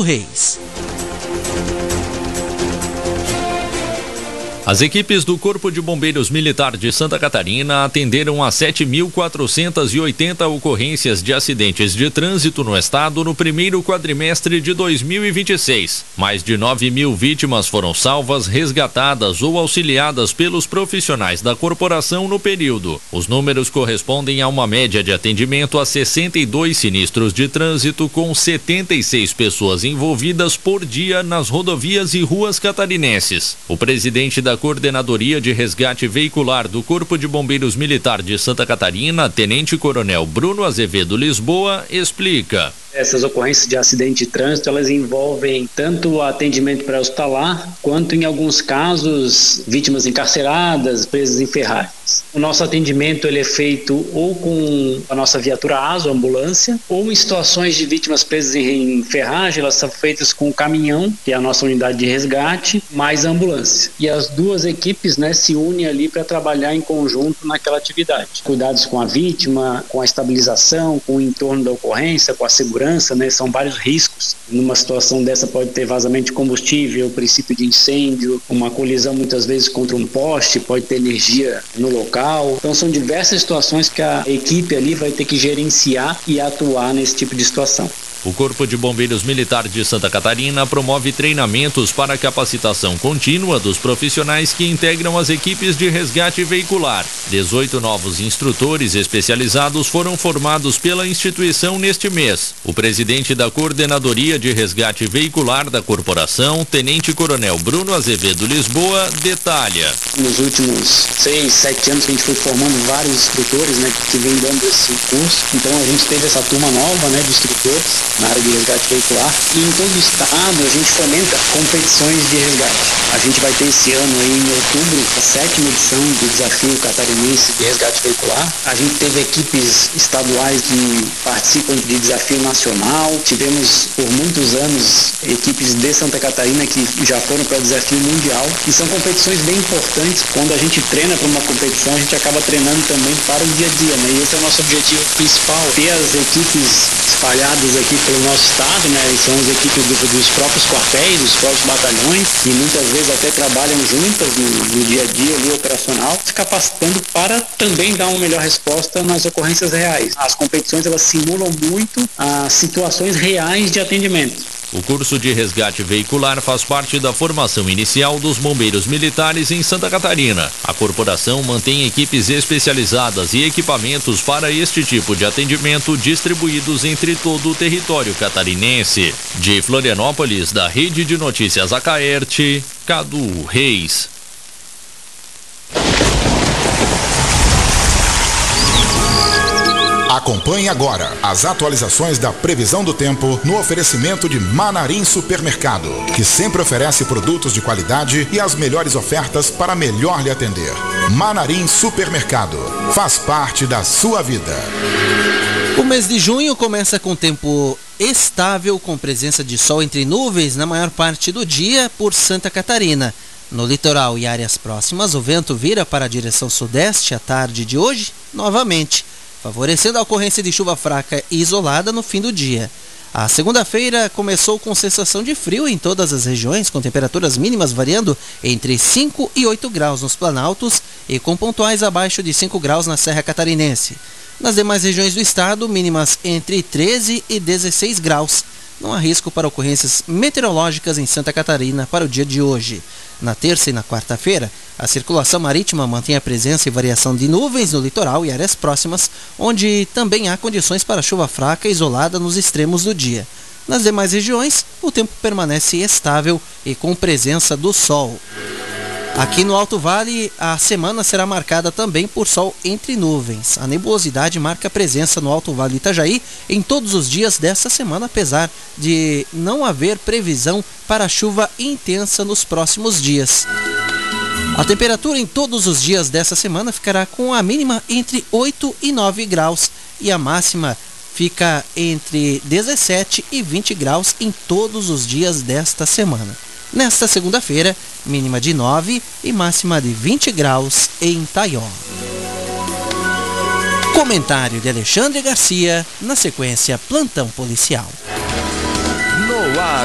Reis. As equipes do Corpo de Bombeiros Militar de Santa Catarina atenderam a 7.480 ocorrências de acidentes de trânsito no estado no primeiro quadrimestre de 2026. Mais de 9.000 vítimas foram salvas, resgatadas ou auxiliadas pelos profissionais da corporação no período. Os números correspondem a uma média de atendimento a 62 sinistros de trânsito, com 76 pessoas envolvidas por dia nas rodovias e ruas catarinenses. O presidente da Coordenadoria de Resgate Veicular do Corpo de Bombeiros Militar de Santa Catarina, Tenente Coronel Bruno Azevedo Lisboa, explica. Essas ocorrências de acidente de trânsito, elas envolvem tanto o atendimento pré-hospitalar, quanto em alguns casos, vítimas encarceradas, presas em ferragens. O nosso atendimento ele é feito ou com a nossa viatura ASO, ambulância, ou em situações de vítimas presas em ferragem, elas são feitas com o caminhão, que é a nossa unidade de resgate, mais a ambulância. E as duas equipes, se unem ali para trabalhar em conjunto naquela atividade. Cuidados com a vítima, com a estabilização, com o entorno da ocorrência, com a segurança, são vários riscos. Numa situação dessa pode ter vazamento de combustível, princípio de incêndio, uma colisão muitas vezes contra um poste, pode ter energia no local. Então são diversas situações que a equipe ali vai ter que gerenciar e atuar nesse tipo de situação. O Corpo de Bombeiros Militar de Santa Catarina promove treinamentos para a capacitação contínua dos profissionais que integram as equipes de resgate veicular. 18 novos instrutores especializados foram formados pela instituição neste mês. O presidente da Coordenadoria de Resgate Veicular da corporação, Tenente Coronel Bruno Azevedo Lisboa, detalha. Nos últimos 6, 7 anos que a gente foi formando vários instrutores, que vem dando esse curso. Então a gente teve essa turma nova, de instrutores na área de resgate veicular, e em todo o estado a gente fomenta competições de resgate. A gente vai ter esse ano aí em outubro a 7ª edição do Desafio Catarinense de Resgate Veicular. A gente teve equipes estaduais que participam de desafio nacional, tivemos por muitos anos equipes de Santa Catarina que já foram para o desafio mundial, e são competições bem importantes. Quando a gente treina para uma competição, a gente acaba treinando também para o dia a dia, e esse é o nosso objetivo principal, ter as equipes espalhadas aqui pelo nosso estado, são as equipes dos próprios quartéis, dos próprios batalhões, e muitas vezes até trabalham juntas no dia a dia ali, operacional, se capacitando para também dar uma melhor resposta nas ocorrências reais. As competições elas simulam muito as situações reais de atendimento. O curso de resgate veicular faz parte da formação inicial dos bombeiros militares em Santa Catarina. A corporação mantém equipes especializadas e equipamentos para este tipo de atendimento distribuídos entre todo o território catarinense. De Florianópolis, da Rede de Notícias Acaerte, Cadu Reis. Acompanhe agora as atualizações da previsão do tempo no oferecimento de Manarim Supermercado, que sempre oferece produtos de qualidade e as melhores ofertas para melhor lhe atender. Manarim Supermercado, faz parte da sua vida. O mês de junho começa com tempo estável, com presença de sol entre nuvens na maior parte do dia por Santa Catarina. No litoral e áreas próximas, o vento vira para a direção sudeste à tarde de hoje, novamente, favorecendo a ocorrência de chuva fraca e isolada no fim do dia. A segunda-feira começou com sensação de frio em todas as regiões, com temperaturas mínimas variando entre 5 e 8 graus nos planaltos e com pontuais abaixo de 5 graus na Serra Catarinense. Nas demais regiões do estado, mínimas entre 13 e 16 graus. Não há risco para ocorrências meteorológicas em Santa Catarina para o dia de hoje. Na terça e na quarta-feira, a circulação marítima mantém a presença e variação de nuvens no litoral e áreas próximas, onde também há condições para chuva fraca e isolada nos extremos do dia. Nas demais regiões, o tempo permanece estável e com presença do sol. Aqui no Alto Vale, a semana será marcada também por sol entre nuvens. A nebulosidade marca presença no Alto Vale do Itajaí em todos os dias desta semana, apesar de não haver previsão para chuva intensa nos próximos dias. A temperatura em todos os dias dessa semana ficará com a mínima entre 8 e 9 graus e a máxima fica entre 17 e 20 graus em todos os dias desta semana. Nesta segunda-feira, mínima de 9 e máxima de 20 graus em Taió. Comentário de Alexandre Garcia, na sequência Plantão Policial. No ar.